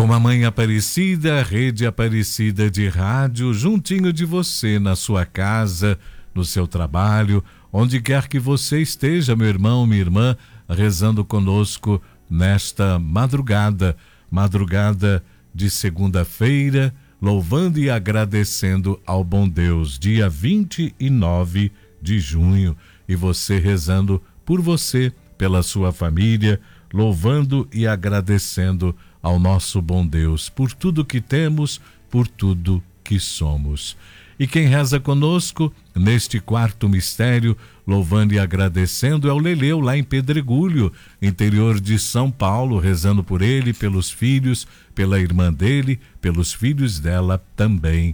Com a Mãe Aparecida, Rede Aparecida de Rádio, juntinho de você, na sua casa, no seu trabalho, onde quer que você esteja, meu irmão, minha irmã, rezando conosco nesta madrugada de segunda-feira, louvando e agradecendo ao bom Deus, dia 29 de junho, e você rezando por você, pela sua família, louvando e agradecendo ao nosso bom Deus por tudo que temos, por tudo que somos. E quem reza conosco neste quarto mistério, louvando e agradecendo, é o Leleu, lá em Pedregulho, interior de São Paulo, rezando por ele, pelos filhos, pela irmã dele, pelos filhos dela também.